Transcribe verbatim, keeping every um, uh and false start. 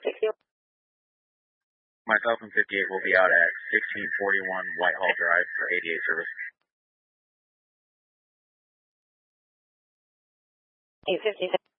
Myself and fifty-eight will be out at sixteen forty-one Whitehall Drive for eighty-eight service. eight fifty-six.